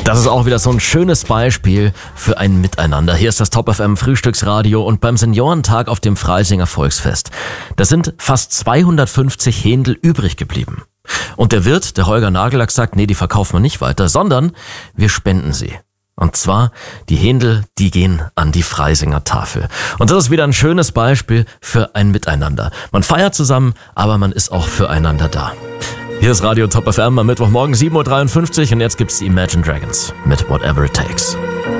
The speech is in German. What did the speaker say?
Das ist auch wieder so ein schönes Beispiel für ein Miteinander. Hier ist das Top FM Frühstücksradio und beim Seniorentag auf dem Freisinger Volksfest. Da sind fast 250 Händel übrig geblieben. Und der Wirt, der Holger Nagellack, sagt, nee, die verkaufen wir nicht weiter, sondern wir spenden sie. Und zwar, die Händel, die gehen an die Freisinger Tafel. Und das ist wieder ein schönes Beispiel für ein Miteinander. Man feiert zusammen, aber man ist auch füreinander da. Hier ist Radio Top FM am Mittwochmorgen 7.53 Uhr und jetzt gibt's die Imagine Dragons mit Whatever It Takes.